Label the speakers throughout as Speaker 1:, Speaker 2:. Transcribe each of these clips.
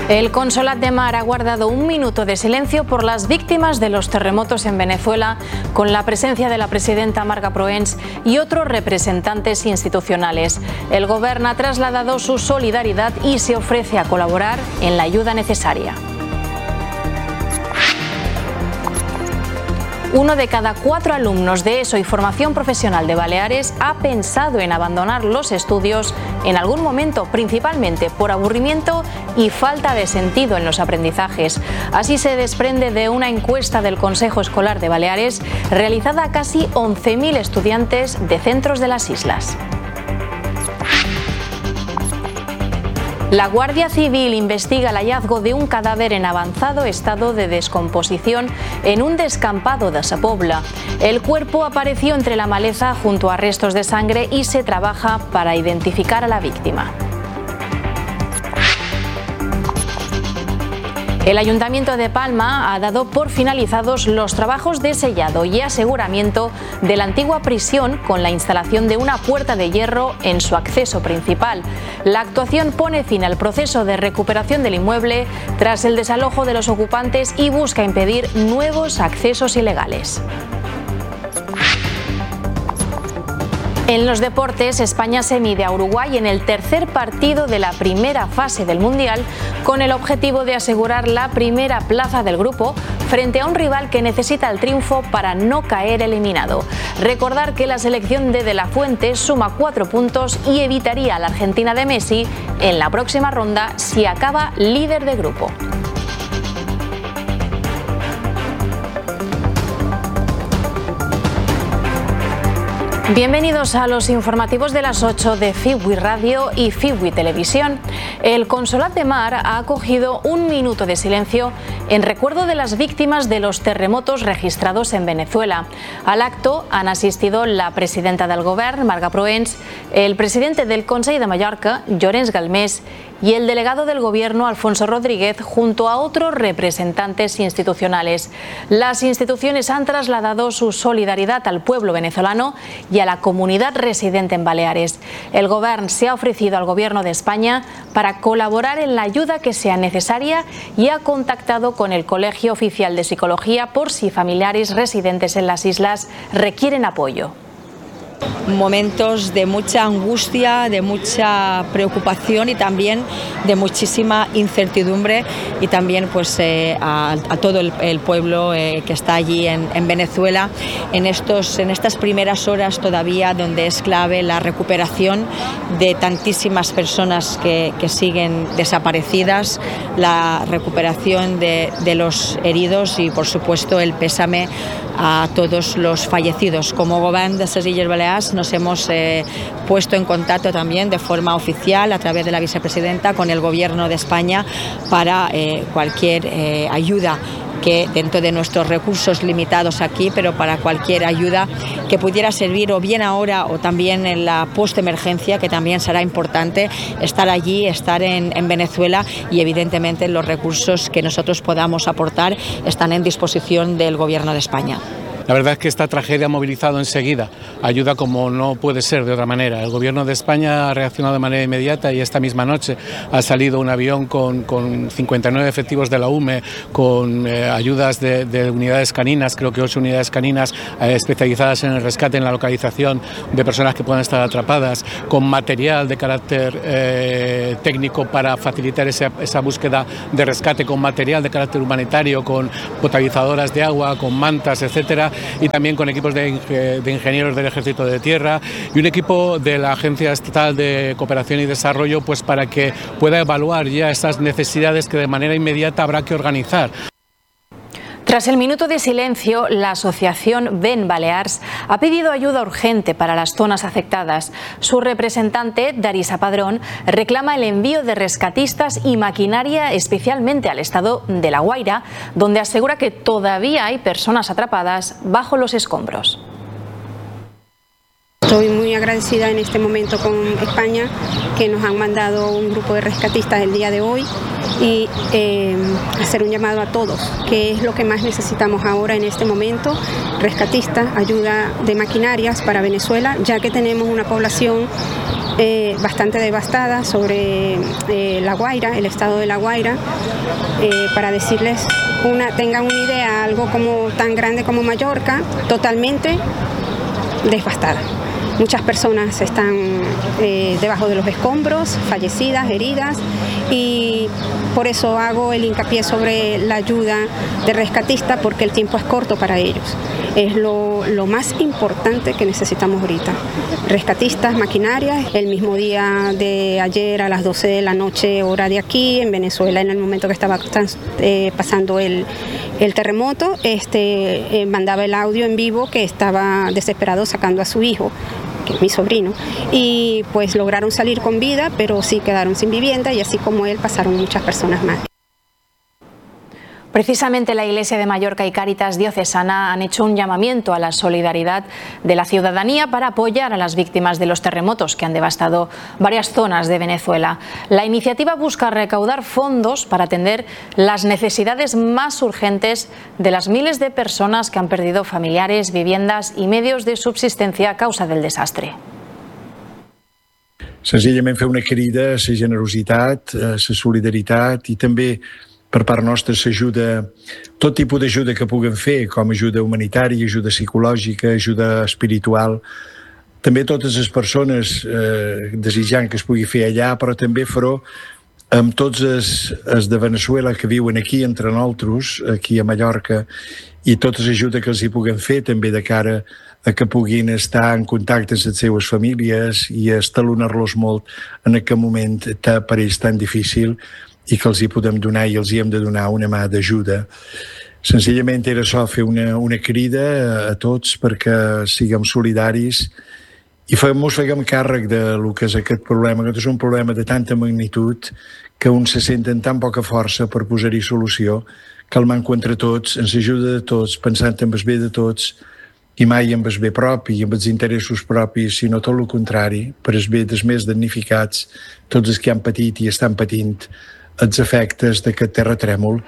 Speaker 1: El Consolat de Mar ha guardado un minuto de silencio por las víctimas de los terremotos en Venezuela, con la presencia de la presidenta Marga Proens y otros representantes institucionales. El Gobierno ha trasladado su solidaridad y se ofrece a colaborar en la ayuda necesaria. 1 de cada 4 alumnos de ESO y formación profesional de Baleares ha pensado en abandonar los estudios en algún momento, principalmente por aburrimiento y falta de sentido en los aprendizajes. Así se desprende de una encuesta del Consejo Escolar de Baleares realizada a casi 11.000 estudiantes de centros de las islas. La Guardia Civil investiga el hallazgo de un cadáver en avanzado estado de descomposición en un descampado de Sa Pobla. El cuerpo apareció entre la maleza junto a restos de sangre y se trabaja para identificar a la víctima. El Ayuntamiento de Palma ha dado por finalizados los trabajos de sellado y aseguramiento de la antigua prisión con la instalación de una puerta de hierro en su acceso principal. La actuación pone fin al proceso de recuperación del inmueble tras el desalojo de los ocupantes y busca impedir nuevos accesos ilegales. En los deportes, España se mide a Uruguay en el tercer partido de la primera fase del Mundial con el objetivo de asegurar la primera plaza del grupo frente a un rival que necesita el triunfo para no caer eliminado. Recordar que la selección de la Fuente suma 4 puntos y evitaría a la Argentina de Messi en la próxima ronda si acaba líder de grupo. Bienvenidos a los informativos de las 8 de FIWI Radio y FIWI Televisión. El Consolat de Mar ha acogido un minuto de silencio en recuerdo de las víctimas de los terremotos registrados en Venezuela. Al acto han asistido la presidenta del Govern, Marga Proens, el presidente del Consell de Mallorca, Llorenç Galmés, y el delegado del Gobierno, Alfonso Rodríguez, junto a otros representantes institucionales. Las instituciones han trasladado su solidaridad al pueblo venezolano y a la comunidad residente en Baleares. El Gobierno se ha ofrecido al Gobierno de España para colaborar en la ayuda que sea necesaria y ha contactado con el Colegio Oficial de Psicología por si familiares residentes en las islas requieren apoyo.
Speaker 2: Momentos de mucha angustia, de mucha preocupación y también de muchísima incertidumbre, y también pues a todo el pueblo que está allí en Venezuela en estas primeras horas todavía, donde es clave la recuperación de tantísimas personas que siguen desaparecidas, la recuperación de los heridos y por supuesto el pésame a todos los fallecidos. Como Gobierno de les Illes Balears nos hemos puesto en contacto también de forma oficial a través de la vicepresidenta con el Gobierno de España para cualquier ayuda que dentro de nuestros recursos limitados aquí, pero para cualquier ayuda que pudiera servir o bien ahora o también en la postemergencia, que también será importante estar allí, estar en Venezuela, y evidentemente los recursos que nosotros podamos aportar están en disposición del Gobierno de España.
Speaker 3: La verdad es que esta tragedia ha movilizado enseguida ayuda como no puede ser de otra manera. El Gobierno de España ha reaccionado de manera inmediata y esta misma noche ha salido un avión con 59 efectivos de la UME, con ayudas de unidades caninas, creo que 8 unidades caninas especializadas en el rescate, en la localización de personas que puedan estar atrapadas, con material de carácter técnico para facilitar esa búsqueda de rescate, con material de carácter humanitario, con potabilizadoras de agua, con mantas, etcétera, y también con equipos de ingenieros del Ejército de Tierra y un equipo de la Agencia Estatal de Cooperación y Desarrollo, pues para que pueda evaluar ya esas necesidades que de manera inmediata habrá que organizar.
Speaker 1: Tras el minuto de silencio, la asociación Ben Balears ha pedido ayuda urgente para las zonas afectadas. Su representante, Darisa Padrón, reclama el envío de rescatistas y maquinaria especialmente al estado de La Guaira, donde asegura que todavía hay personas atrapadas bajo los escombros.
Speaker 4: Estoy muy agradecida en este momento con España, que nos han mandado un grupo de rescatistas el día de hoy, y hacer un llamado a todos, que es lo que más necesitamos ahora en este momento: rescatistas, ayuda de maquinarias para Venezuela, ya que tenemos una población bastante devastada sobre La Guaira, el estado de La Guaira. Para decirles, tengan una idea, algo como tan grande como Mallorca, totalmente devastada. Muchas personas están debajo de los escombros, fallecidas, heridas, y por eso hago el hincapié sobre la ayuda de rescatistas, porque el tiempo es corto para ellos. Es lo más importante que necesitamos ahorita. Rescatistas, maquinarias. El mismo día de ayer a las 12 de la noche, hora de aquí, en Venezuela, en el momento que estaba pasando el terremoto, mandaba el audio en vivo que estaba desesperado sacando a su hijo, que es mi sobrino, y pues lograron salir con vida, pero sí quedaron sin vivienda, y así como él pasaron muchas personas más.
Speaker 1: Precisamente la Iglesia de Mallorca y Cáritas Diocesana han hecho un llamamiento a la solidaridad de la ciudadanía para apoyar a las víctimas de los terremotos que han devastado varias zonas de Venezuela. La iniciativa busca recaudar fondos para atender las necesidades más urgentes de las miles de personas que han perdido familiares, viviendas y medios de subsistencia a causa del desastre.
Speaker 5: Senzillament fer una crida a la generositat, a la solidaritat i també per part nostra s'ajuda, tot tipus d'ajuda que puguen fer, com ajuda humanitària, ajuda psicològica, ajuda espiritual. També totes les persones desitjant que es pugui fer allà, però també farò amb tots els de Venezuela que viuen aquí entre nosaltres, aquí a Mallorca, i totes les ajudes que els hi puguen fer també de cara a que puguin estar en contacte amb les seves famílies i estalonar-los molt en aquest moment per ells tan difícil, i que els hi podem donar i els hi hem de donar una mà d'ajuda. Senzillament era això, fer una crida a tots perquè siguem solidaris i ens fem càrrec del que és aquest problema, que és un problema de tanta magnitud que uns se senten tan poca força per posar-hi solució, calmant-ho entre tots, ens ajuda de tots, pensant en el bé de tots i mai en el bé propi i en els interessos propis, sinó tot el contrari, per el bé dels més damnificats, tots els que han patit i estan patint els efectes d'aquest terratrèmol.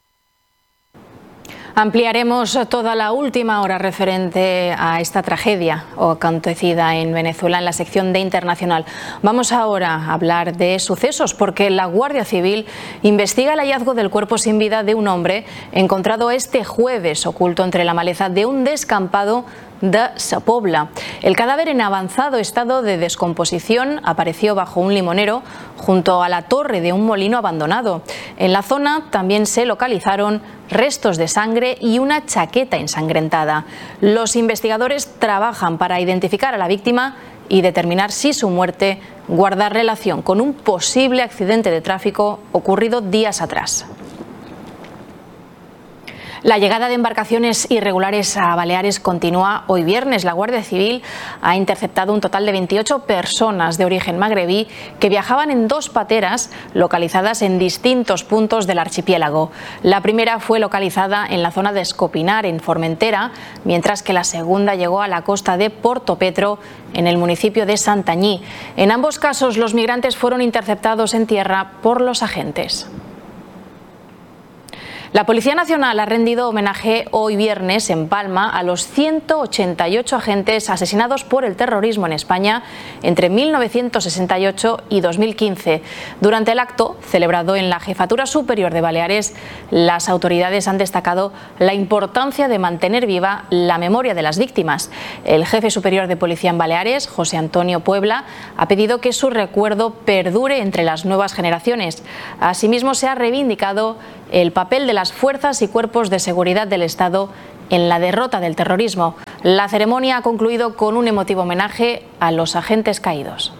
Speaker 1: Ampliaremos toda la última hora referente a esta tragedia acontecida en Venezuela en la sección de Internacional. Vamos ahora a hablar de sucesos porque la Guardia Civil investiga el hallazgo del cuerpo sin vida de un hombre encontrado este jueves oculto entre la maleza de un descampado de Sa Pobla. El cadáver en avanzado estado de descomposición apareció bajo un limonero junto a la torre de un molino abandonado. En la zona también se localizaron restos de sangre y una chaqueta ensangrentada. Los investigadores trabajan para identificar a la víctima y determinar si su muerte guarda relación con un posible accidente de tráfico ocurrido días atrás. La llegada de embarcaciones irregulares a Baleares continúa hoy viernes. La Guardia Civil ha interceptado un total de 28 personas de origen magrebí que viajaban en 2 pateras localizadas en distintos puntos del archipiélago. La primera fue localizada en la zona de Escopinar, en Formentera, mientras que la segunda llegó a la costa de Portopetro, en el municipio de Santanyí. En ambos casos, los migrantes fueron interceptados en tierra por los agentes. La Policía Nacional ha rendido homenaje hoy viernes en Palma a los 188 agentes asesinados por el terrorismo en España entre 1968 y 2015. Durante el acto, celebrado en la Jefatura Superior de Baleares, las autoridades han destacado la importancia de mantener viva la memoria de las víctimas. El jefe superior de Policía en Baleares, José Antonio Puebla, ha pedido que su recuerdo perdure entre las nuevas generaciones. Asimismo, se ha reivindicado el papel de las fuerzas y cuerpos de seguridad del Estado en la derrota del terrorismo. La ceremonia ha concluido con un emotivo homenaje a los agentes caídos.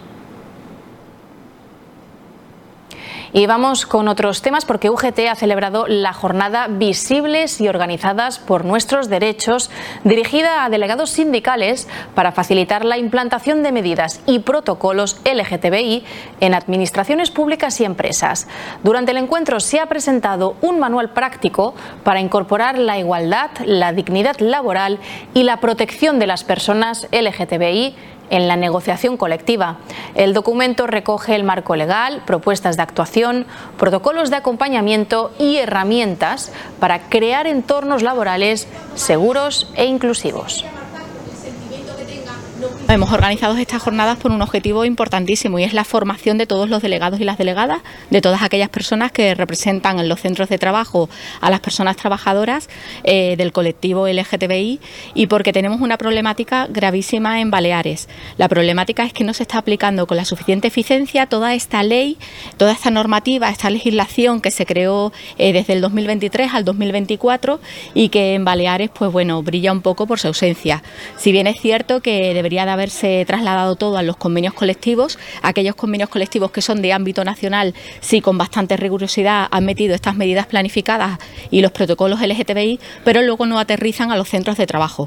Speaker 1: Y vamos con otros temas porque UGT ha celebrado la jornada Visibles y Organizadas por Nuestros Derechos, dirigida a delegados sindicales para facilitar la implantación de medidas y protocolos LGTBI en administraciones públicas y empresas. Durante el encuentro se ha presentado un manual práctico para incorporar la igualdad, la dignidad laboral y la protección de las personas LGTBI en la negociación colectiva. El documento recoge el marco legal, propuestas de actuación, protocolos de acompañamiento y herramientas para crear entornos laborales seguros e inclusivos.
Speaker 6: Hemos organizado estas jornadas por un objetivo importantísimo y es la formación de todos los delegados y las delegadas, de todas aquellas personas que representan en los centros de trabajo a las personas trabajadoras del colectivo LGTBI, y porque tenemos una problemática gravísima en Baleares. La problemática es que no se está aplicando con la suficiente eficiencia toda esta ley, toda esta normativa, esta legislación que se creó desde el 2023 al 2024 y que en Baleares pues bueno, brilla un poco por su ausencia. Si bien es cierto que debería de haberse trasladado todo a los convenios colectivos, aquellos convenios colectivos que son de ámbito nacional sí con bastante rigurosidad han metido estas medidas planificadas y los protocolos LGTBI, pero luego no aterrizan a los centros de trabajo.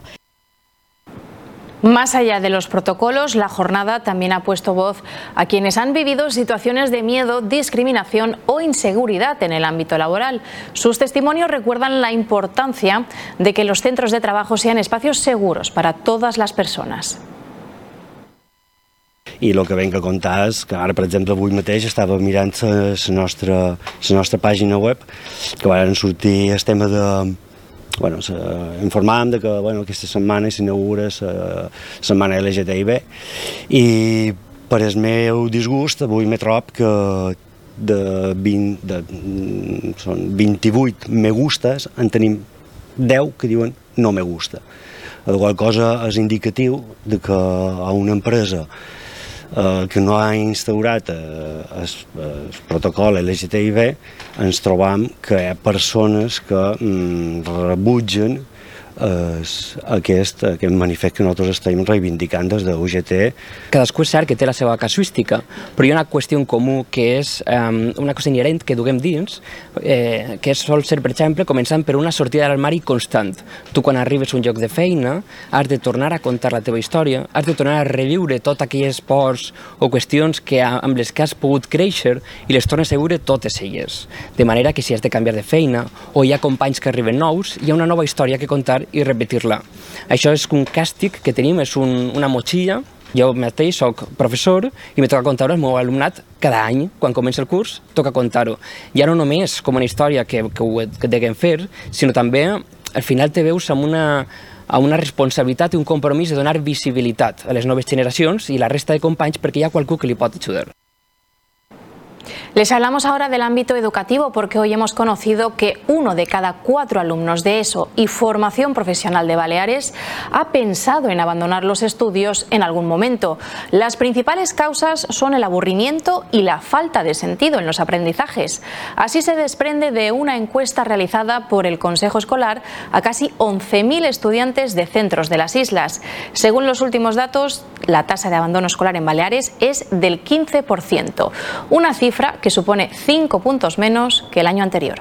Speaker 1: Más allá de los protocolos, la jornada también ha puesto voz a quienes han vivido situaciones de miedo, discriminación o inseguridad en el ámbito laboral. Sus testimonios recuerdan la importancia de que los centros de trabajo sean espacios seguros para todas las personas.
Speaker 7: I el que venc a contar és que ara, per exemple, avui mateix estava mirant la nostra pàgina web, que van sortir el tema de... informàvem que aquesta setmana s'inaugura la setmana LGTBI i per el meu disgust avui m'he trobat que de 28 me gustes en tenim 10 que diuen no me gusta. La qual cosa és indicatiu de que a una empresa que no ha instaurat el protocol LGTBI ens trobam que hi ha persones que rebutgen aquest manifest que nosaltres estem reivindicant des de UGT.
Speaker 8: Cadascú és cert que té la seva casuística, però hi ha una qüestió en comú que és una cosa inherent que duguem dins, que sol ser, per exemple, començant per una sortida de l'armari constant. Tu, quan arribes a un lloc de feina, has de tornar a contar la teva història, has de tornar a reviure totes aquelles pors o qüestions amb les que has pogut créixer i les tornes a viure totes elles. De manera que si has de canviar de feina o hi ha companys que arriben nous, hi ha una nova història que contar i repetir-la. Això és un càstig que tenim, és una motxilla. Jo mateix soc professor i me toca contar-ho al meu alumnat cada any, quan comença el curs, toca contar-ho. Ja no només com una història que deguem fer, sinó també al final te veus amb una responsabilitat i un compromís de donar visibilitat a les noves generacions i la resta de companys perquè hi ha qualcú que li pot ajudar.
Speaker 1: Les hablamos ahora del ámbito educativo porque hoy hemos conocido que 1 de cada 4 alumnos de ESO y formación profesional de Baleares ha pensado en abandonar los estudios en algún momento. Las principales causas son el aburrimiento y la falta de sentido en los aprendizajes. Así se desprende de una encuesta realizada por el Consejo Escolar a casi 11.000 estudiantes de centros de las islas. Según los últimos datos, la tasa de abandono escolar en Baleares es del 15%, una cifra que supone 5 puntos menos que el año anterior.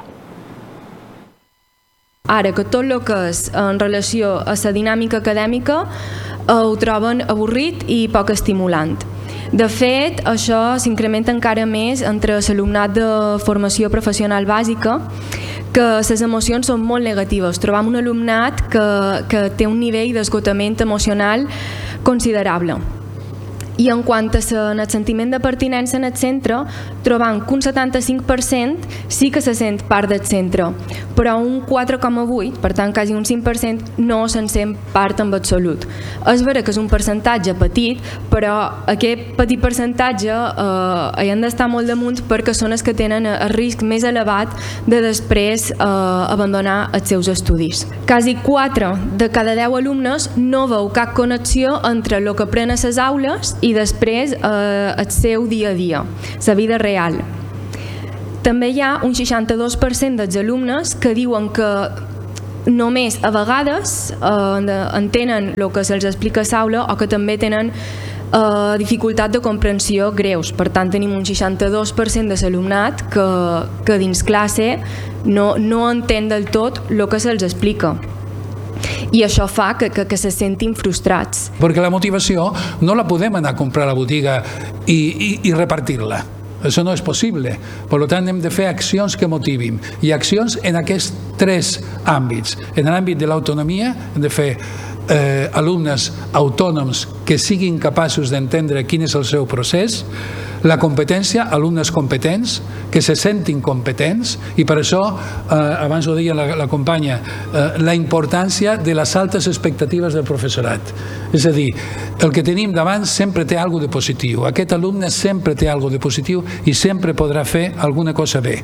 Speaker 9: Ara que tot el que és en relació a la dinàmica acadèmica ho troben avorrit i poc estimulant. De fet, això s'incrementa encara més entre l'alumnat de formació professional bàsica, que les emocions són molt negatives. Trobam un alumnat que té un nivell d'esgotament emocional considerable. I en quant a el sentiment de pertinença en el centre, trobam que un 75% sí que se sent part del centre, però un 4,8%, per tant quasi un 5%, no se'n sent part en absolut. És vera que és un percentatge petit, però aquest petit percentatge hi han d'estar molt damunt perquè són els que tenen el risc més elevat de després abandonar els seus estudis. Quasi 4 de cada 10 alumnes no veu cap connexió entre el que aprenen a les aules i després el seu dia a dia, la vida real. També hi ha un 62% dels alumnes que diuen que només a vegades entenen el que se'ls explica a l'aula o que també tenen dificultat de comprensió greus. Per tant, tenim un 62% de l'alumnat que dins classe no entén del tot el que se'ls explica. I això fa que se sentin frustrats.
Speaker 10: Perquè la motivació no la podem anar a comprar a la botiga i repartir-la. Això no és possible. Per tant, hem de fer accions que motivin. I accions en aquests 3 àmbits. En l'àmbit de l'autonomia hem de fer alumnes autònoms que siguin capaços d'entendre quin és el seu procés, la competència, alumnes competents, que se sentin competents, i per això, abans ho deia la companya, la importància de les altes expectatives del professorat. És a dir, el que tenim davant sempre té alguna cosa de positiu. Aquest alumne sempre té alguna cosa de positiu i sempre podrà fer alguna cosa bé.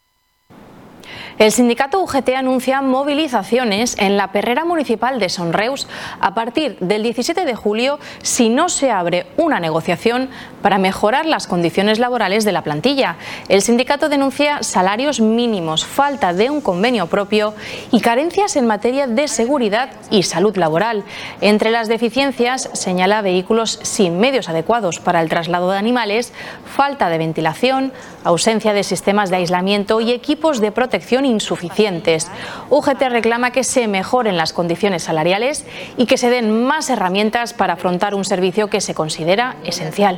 Speaker 1: El sindicato UGT anuncia movilizaciones en la perrera municipal de Son Reus a partir del 17 de julio si no se abre una negociación para mejorar las condiciones laborales de la plantilla. El sindicato denuncia salarios mínimos, falta de un convenio propio y carencias en materia de seguridad y salud laboral. Entre las deficiencias señala vehículos sin medios adecuados para el traslado de animales, falta de ventilación, ausencia de sistemas de aislamiento y equipos de protección insuficientes. UGT reclama que se mejoren las condiciones salariales y que se den más herramientas para afrontar un servicio que se considera esencial.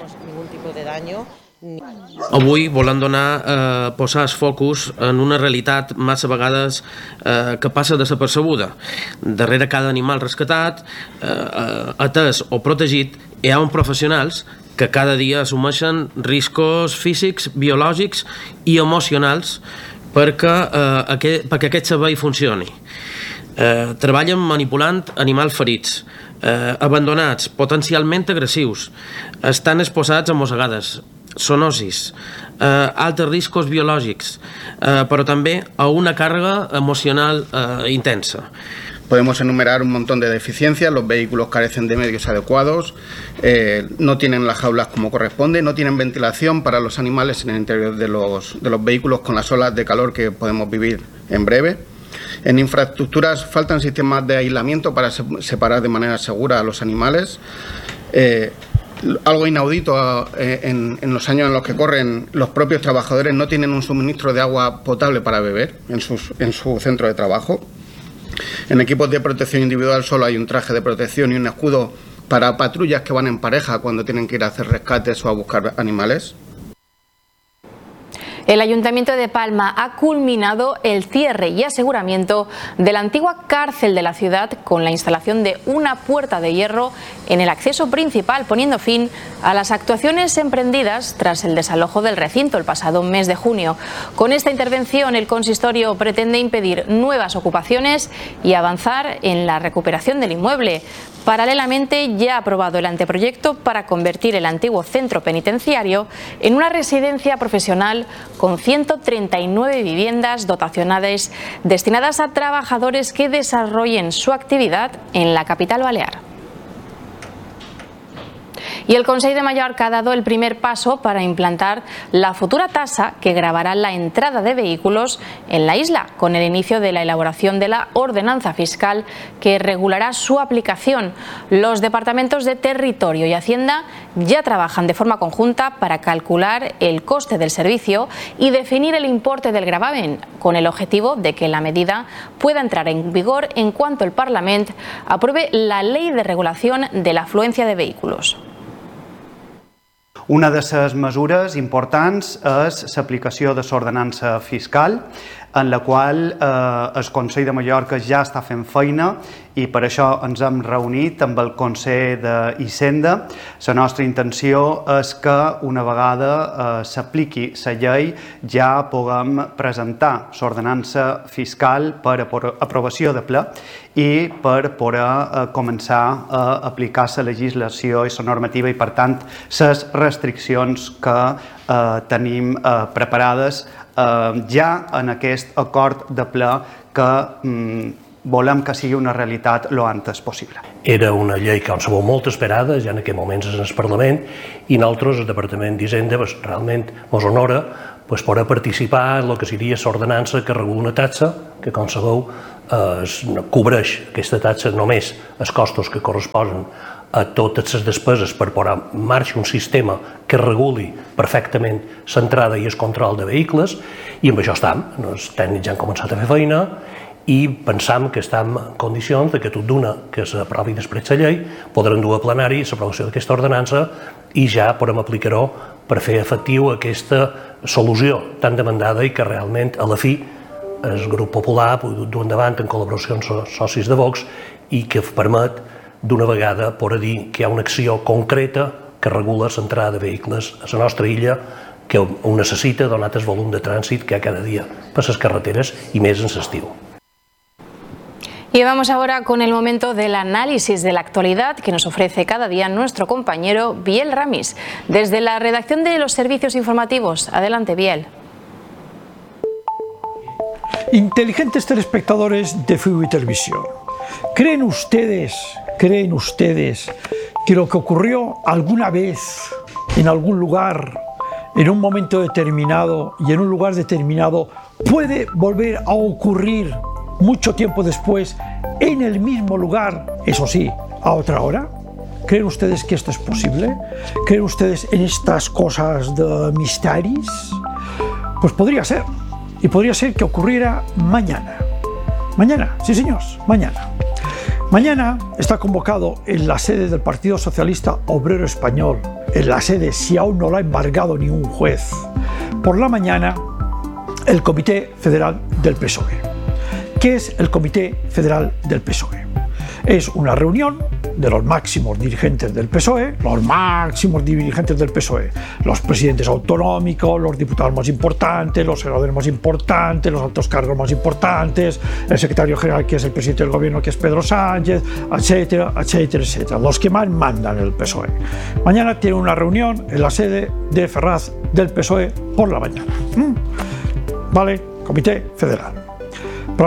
Speaker 11: Avui volen posar el focus en una realitat massa vegades que passa desapercebuda. Darrere cada animal rescatat, atès o protegit, hi ha uns professionals que cada dia assumeixen riscos físics, biològics i emocionals perquè aquest servei funcioni. Treballen manipulant animals ferits, abandonats, potencialment agressius, estan exposats a mossegades, zoonosis, altres riscos biològics, però també a una càrrega emocional intensa.
Speaker 12: Podemos enumerar un montón de deficiencias, los vehículos carecen de medios adecuados, no tienen las jaulas como corresponde, no tienen ventilación para los animales en el interior de los vehículos con las olas de calor que podemos vivir en breve. En infraestructuras faltan sistemas de aislamiento para separar de manera segura a los animales. Algo inaudito en los años en los que corren, los propios trabajadores no tienen un suministro de agua potable para beber en su centro de trabajo. En equipos de protección individual solo hay un traje de protección y un escudo para patrullas que van en pareja cuando tienen que ir a hacer rescates o a buscar animales.
Speaker 1: El Ayuntamiento de Palma ha culminado el cierre y aseguramiento de la antigua cárcel de la ciudad con la instalación de una puerta de hierro en el acceso principal, poniendo fin a las actuaciones emprendidas tras el desalojo del recinto el pasado mes de junio. Con esta intervención, el consistorio pretende impedir nuevas ocupaciones y avanzar en la recuperación del inmueble. Paralelamente, ya ha aprobado el anteproyecto para convertir el antiguo centro penitenciario en una residencia profesional con 139 viviendas dotacionales destinadas a trabajadores que desarrollen su actividad en la capital balear. Y el Consell de Mallorca ha dado el primer paso para implantar la futura tasa que gravará la entrada de vehículos en la isla, con el inicio de la elaboración de la ordenanza fiscal que regulará su aplicación. Los departamentos de Territorio y Hacienda ya trabajan de forma conjunta para calcular el coste del servicio y definir el importe del gravamen, con el objetivo de que la medida pueda entrar en vigor en cuanto el Parlamento apruebe la Ley de Regulación de la Afluència de Vehículos.
Speaker 13: Una de les mesures importants és l'aplicació de l'ordenança fiscal, en la qual el Consell de Mallorca ja està fent feina i per això ens hem reunit amb el Consell d'Hisenda. La nostra intenció és que una vegada s'apliqui la llei ja puguem presentar l'ordenança fiscal per aprovació de ple i per poder començar a aplicar la legislació i la normativa i, per tant, les restriccions que tenim preparades ja en aquest acord de ple que volem que sigui una realitat lo antes possible.
Speaker 14: Era una llei que ens sabeu molt esperada, ja en aquest moment és en el Parlament, i nosaltres, el Departament d'Hisenda, realment ens honora poder participar en el que seria l'ordenança que regula una taxa que, com sabeu, cobreix aquesta taxa només els costos que corresponen a totes les despeses per posar en marxa un sistema que reguli perfectament l'entrada i el control de vehicles, i amb això estem. Els tècnics ja han començat a fer feina i pensam que estem en condicions que tot d'una que s'aprovi després la llei podrem dur a plenari l'aprovació d'aquesta ordenança i ja podrem aplicar-ho per fer efectiu aquesta solució tan demandada i que realment a la fi el grup popular dur endavant en col·laboració amb socis de Vox i que permet d'una vegada per dir que hi ha una acció concreta que regula l'entrada de vehicles a la nostra illa, que ho necessita donat el volum de trànsit que hi ha cada dia per les carreteres i més en l'estiu.
Speaker 1: Y vamos ahora con el momento del análisis de la actualidad que nos ofrece cada día nuestro compañero Biel Ramis, desde la redacción de los servicios informativos. Adelante, Biel.
Speaker 15: Inteligentes telespectadores de FIWI Televisión, ¿creen ustedes que lo que ocurrió alguna vez en algún lugar, en un momento determinado y en un lugar determinado, puede volver a ocurrir mucho tiempo después en el mismo lugar, eso sí, a otra hora? ¿Creen ustedes que esto es posible? ¿Creen ustedes en estas cosas de misterios? Pues podría ser, y podría ser que ocurriera mañana. Mañana, sí señores, mañana. Mañana está convocado en la sede del Partido Socialista Obrero Español, en la sede, si aún no lo ha embargado ni un juez, por la mañana, el Comité Federal del PSOE. ¿Qué es el Comité Federal del PSOE? Es una reunión de los máximos dirigentes del PSOE, los presidentes autonómicos, los diputados más importantes, los senadores más importantes, los altos cargos más importantes, el secretario general, que es el presidente del gobierno, que es Pedro Sánchez, etcétera, etcétera, etcétera, los que más mandan el PSOE. Mañana tiene una reunión en la sede de Ferraz del PSOE por la mañana. ¿Vale? Comité Federal. Però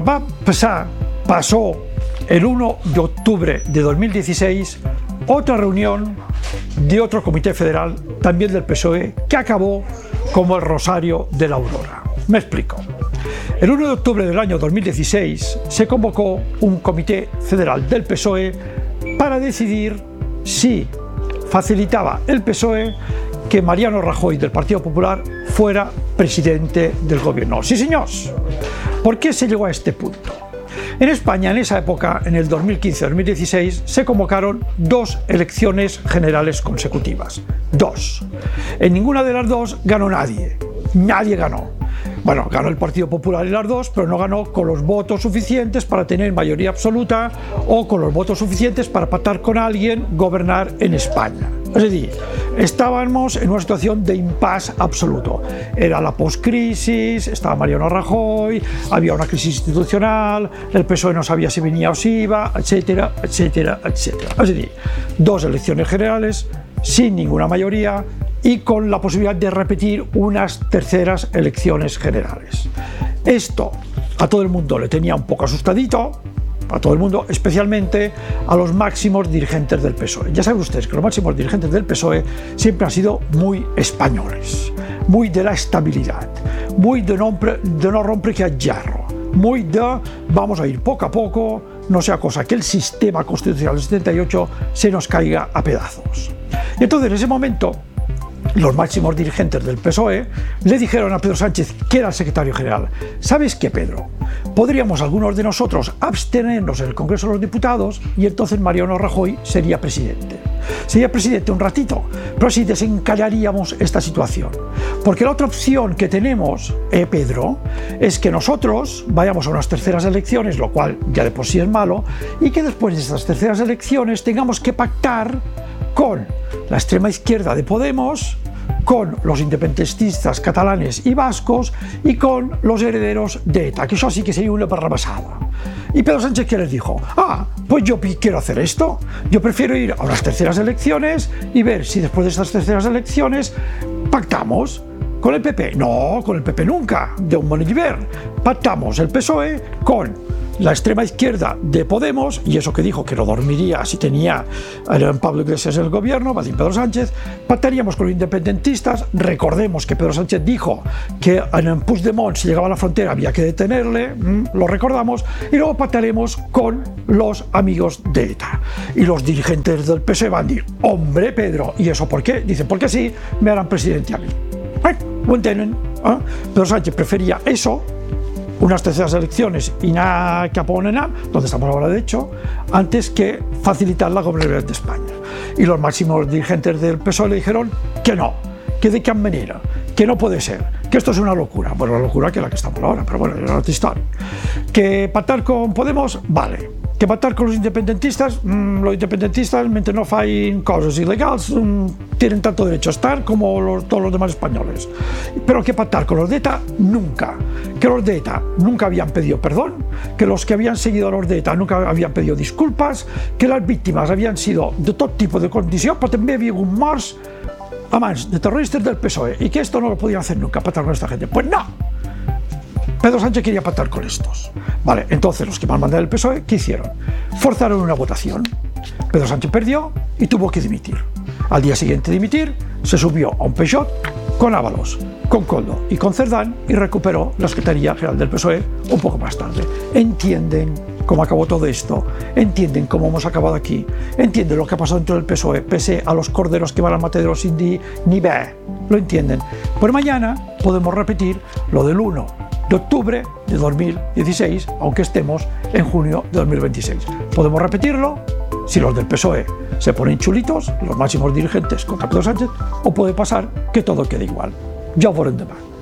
Speaker 15: pasó el 1 de octubre de 2016 otra reunión de otro comité federal, también del PSOE, que acabó como el Rosario de la Aurora. Me explico. El 1 de octubre del año 2016 se convocó un comité federal del PSOE para decidir si facilitaba el PSOE que Mariano Rajoy del Partido Popular fuera presidente del gobierno. Sí, señores. ¿Por qué se llegó a este punto? En España, en esa época, en el 2015-2016, se convocaron 2 elecciones generales consecutivas. 2. En ninguna de las 2 ganó nadie. Nadie ganó. Bueno, ganó el Partido Popular en las 2, pero no ganó con los votos suficientes para tener mayoría absoluta o con los votos suficientes para pactar con alguien gobernar en España. Es decir, estábamos en una situación de impasse absoluto. Era la postcrisis, estaba Mariano Rajoy, había una crisis institucional, el PSOE no sabía si venía o si iba, etcétera, etcétera, etcétera. Es decir, 2 elecciones generales sin ninguna mayoría y con la posibilidad de repetir unas terceras elecciones generales. Esto a todo el mundo le tenía un poco asustadito, a todo el mundo, especialmente a los máximos dirigentes del PSOE. Ya saben ustedes que los máximos dirigentes del PSOE siempre han sido muy españoles, muy de la estabilidad, muy de no romper que hay hierro, muy de vamos a ir poco a poco, no sea cosa que el sistema constitucional del 78 se nos caiga a pedazos. Y entonces en ese momento los máximos dirigentes del PSOE le dijeron a Pedro Sánchez, que era el secretario general: ¿sabes qué, Pedro? Podríamos algunos de nosotros abstenernos en el Congreso de los Diputados y entonces Mariano Rajoy sería presidente. Sería presidente un ratito, pero así desencallaríamos esta situación. Porque la otra opción que tenemos, Pedro, es que nosotros vayamos a unas terceras elecciones, lo cual ya de por sí es malo, y que después de estas terceras elecciones tengamos que pactar con la extrema izquierda de Podemos, con los independentistas catalanes y vascos y con los herederos de ETA, que eso sí que sería una barrabasada. Y Pedro Sánchez, ¿qué les dijo? Pues yo quiero hacer esto, yo prefiero ir a unas terceras elecciones y ver si después de estas terceras elecciones pactamos con el PP. No, con el PP nunca, de un Monelliver. Pactamos el PSOE con la extrema izquierda de Podemos, y eso que dijo que no dormiría si tenía a Pablo Iglesias en el gobierno, va a decir Pedro Sánchez. Pactaríamos con los independentistas. Recordemos que Pedro Sánchez dijo que en Puigdemont, si llegaba a la frontera, había que detenerle, lo recordamos, y luego pactaremos con los amigos de ETA. Y los dirigentes del PSOE van a decir: hombre, Pedro, ¿y eso por qué? Dicen: porque así me harán presidente a mí. ¿Lo entienden? Pedro Sánchez prefería eso, unas terceras elecciones y nada que aponen a, donde estamos ahora de hecho, antes que facilitar la gobernabilidad de España. Y los máximos dirigentes del PSOE le dijeron que no, que de qué manera, que no puede ser, que esto es una locura. Bueno, la locura que es la que estamos ahora, pero bueno, es otra historia. Que pactar con Podemos, vale. Que pactar con los independentistas, mientras no fain cosas ilegales, tienen tanto derecho a estar como todos los demás españoles. Pero que pactar con los de ETA, nunca. Que los de ETA nunca habían pedido perdón, que los que habían seguido a los de ETA nunca habían pedido disculpas, que las víctimas habían sido de todo tipo de condición, pero también había un morts a mans de terroristas del PSOE, y que esto no lo podían hacer nunca, pactar con esta gente. Pues no. Pedro Sánchez quería pactar con estos. Vale, entonces los que van a mandar el PSOE, ¿qué hicieron? Forzaron una votación. Pedro Sánchez perdió y tuvo que dimitir. Al día siguiente de dimitir, se subió a un Peugeot con Ábalos, con Koldo y con Cerdán y recuperó la Secretaría General del PSOE un poco más tarde. ¿Entienden cómo acabó todo esto? ¿Entienden cómo hemos acabado aquí? ¿Entienden lo que ha pasado dentro del PSOE, pese a los corderos que van al matadero sin ni ver? ¿Lo entienden? Pues mañana podemos repetir lo del 1 de octubre de 2016, aunque estemos en junio de 2026. Podemos repetirlo si los del PSOE se ponen chulitos, los máximos dirigentes contra Pedro Sánchez, o puede pasar que todo quede igual. Ja ho veurem demà.